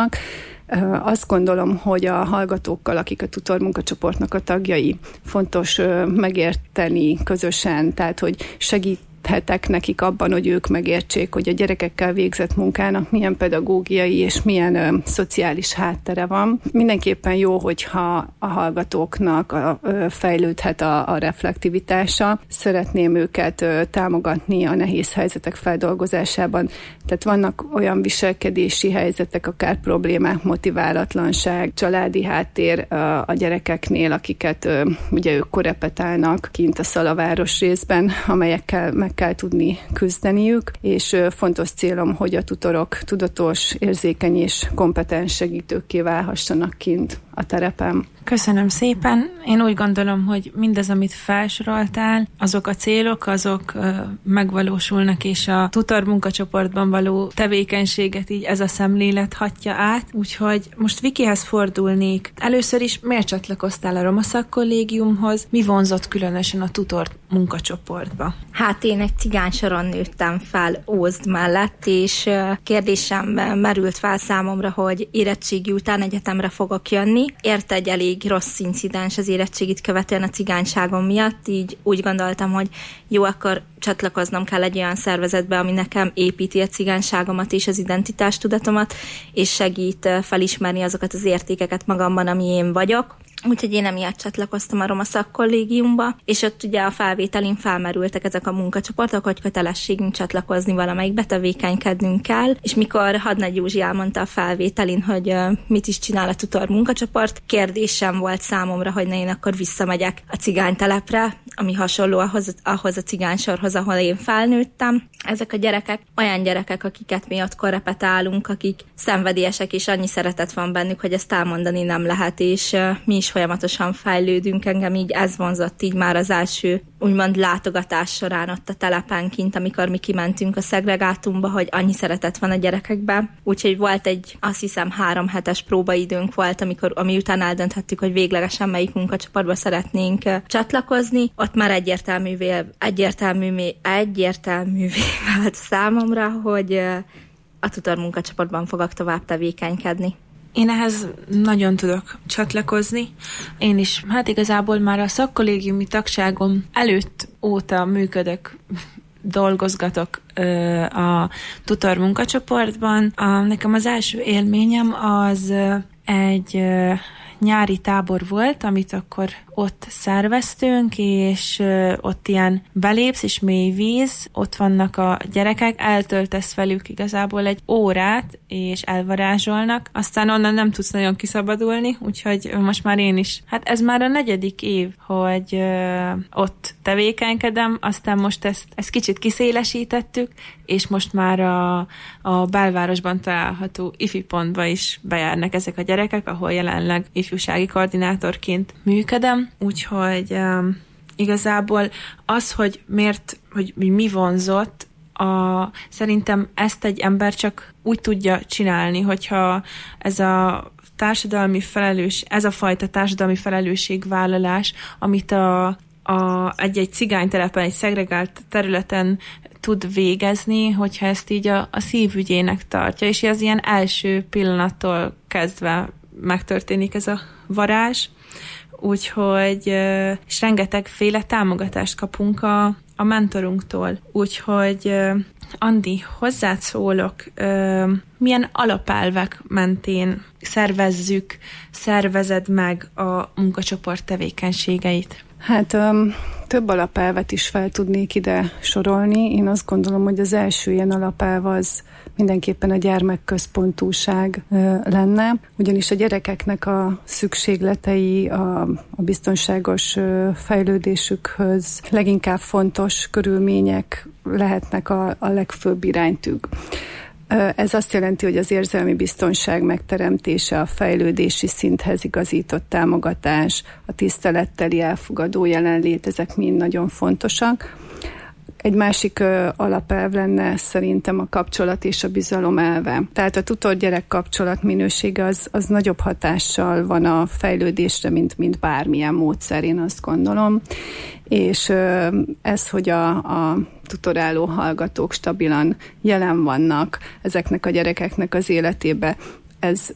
fontosak. Azt gondolom, hogy a hallgatókkal, akik a tutor munkacsoportnak a tagjai, fontos megérteni közösen, tehát hogy segíthetek nekik abban, hogy ők megértsék, hogy a gyerekekkel végzett munkának milyen pedagógiai és milyen szociális háttere van. Mindenképpen jó, hogyha a hallgatóknak fejlődhet a reflektivitása. Szeretném őket támogatni a nehéz helyzetek feldolgozásában. Tehát vannak olyan viselkedési helyzetek, akár problémák, motiválatlanság, családi háttér a gyerekeknél, akiket ugye ők korepetálnak kint a Szalaváros részben, amelyekkel meg kell tudni küzdeniük, és fontos célom, hogy a tutorok tudatos, érzékeny és kompetens segítőkké válhassanak kint a terepen. Köszönöm szépen. Én úgy gondolom, hogy mindez, amit felsoroltál, azok a célok, azok megvalósulnak, és a tutor munkacsoportban való tevékenységet így ez a szemlélet hatja át. Úgyhogy most Vikihez fordulnék. Először is miért csatlakoztál a Roma Szakkollégiumhoz? Mi vonzott különösen a tutor munkacsoportba? Hát én egy cigánysoron nőttem fel Ózd mellett, és kérdésem merült fel számomra, hogy érettségi után egyetemre fogok jönni. Érte egy elég rossz incidens az érettségit követően a cigányságom miatt, így úgy gondoltam, hogy jó, akkor csatlakoznom kell egy olyan szervezetbe, ami nekem építi a cigányságomat és az identitástudatomat, és segít felismerni azokat az értékeket magamban, ami én vagyok. Úgyhogy én emiatt csatlakoztam a Roma Szakkollégiumba, és ott ugye a felvételin felmerültek ezek a munkacsoportok, hogy kötelességünk csatlakozni valamelyikbe, tevékenykednünk kell, és mikor Hadnagy Józsi elmondta a felvételin, hogy mit is csinál a tutor munkacsoport, kérdésem volt számomra, hogy én akkor visszamegyek a cigánytelepre, ami hasonló ahhoz a cigánysorhoz, ahol én felnőttem. Ezek a gyerekek olyan gyerekek, akiket mi ott korrepetálunk, akik szenvedélyesek, és annyi szeretet van bennük, hogy ezt elmondani nem lehet, és mi is folyamatosan fejlődünk. Engem így ez vonzott így már az első úgymond látogatás során ott a telepen kint, amikor mi kimentünk a szegregátumba, hogy annyi szeretet van a gyerekekben. Úgyhogy volt egy, azt hiszem, 3 hetes próbaidőnk volt, ami után eldönthettük, hogy véglegesen melyik munkacsoportba szeretnénk csatlakozni. Ott már egyértelművé vált számomra, hogy a tutor munkacsoportban fogok tovább tevékenykedni. Én ehhez nagyon tudok csatlakozni. Én is, hát igazából már a szakkollégiumi tagságom előtt óta működök, dolgozgatok a tutor munkacsoportban. Nekem az első élményem az egy nyári tábor volt, amit akkor ott szerveztünk, és ott ilyen belépsz, és mély víz, ott vannak a gyerekek, eltöltesz velük igazából egy órát, és elvarázsolnak, aztán onnan nem tudsz nagyon kiszabadulni, úgyhogy most már én is. Hát ez már a 4. év, hogy ott tevékenykedem, aztán most ezt kicsit kiszélesítettük, és most már a belvárosban található ifi pontba is bejárnak ezek a gyerekek, ahol jelenleg ifjúsági koordinátorként működöm, úgyhogy igazából az, hogy mi vonzott, szerintem ezt egy ember csak úgy tudja csinálni, hogyha ez a fajta társadalmi felelősségvállalás, amit egy cigánytelepen, egy szegregált területen tud végezni, hogyha ezt így a szívügyének tartja, és ez ilyen első pillanattól kezdve megtörténik ez a varázs. Úgyhogy és rengetegféle támogatást kapunk a mentorunktól. Úgyhogy Andi, hozzád szólok, milyen alapelvek mentén szervezed meg a munkacsoport tevékenységeit? Hát több alapelvet is fel tudnék ide sorolni. Én azt gondolom, hogy az első ilyen alapelv az mindenképpen a gyermekközpontúság lenne, ugyanis a gyerekeknek a szükségletei a biztonságos fejlődésükhöz leginkább fontos körülmények lehetnek a legfőbb iránytűk. Ez azt jelenti, hogy az érzelmi biztonság megteremtése, a fejlődési szinthez igazított támogatás, a tiszteletteli elfogadó jelenlét, ezek mind nagyon fontosak. Egy másik alapelv lenne szerintem a kapcsolat és a bizalom elve. Tehát a tutor-gyerek kapcsolat minősége az nagyobb hatással van a fejlődésre, mint bármilyen módszer, én azt gondolom. És ez, hogy a tutoráló hallgatók stabilan jelen vannak ezeknek a gyerekeknek az életébe, ez